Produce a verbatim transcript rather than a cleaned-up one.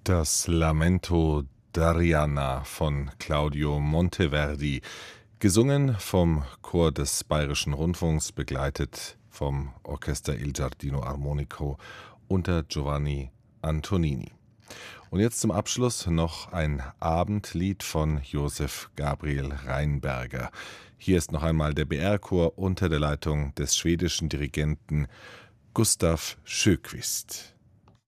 Das Lamento d'Arianna von Claudio Monteverdi, gesungen vom Chor des Bayerischen Rundfunks, begleitet vom Orchester Il Giardino Armonico unter Giovanni Antonini. Und jetzt zum Abschluss noch ein Abendlied von Josef Gabriel Rheinberger. Hier ist noch einmal der B R-Chor unter der Leitung des schwedischen Dirigenten Gustav Sjökvist.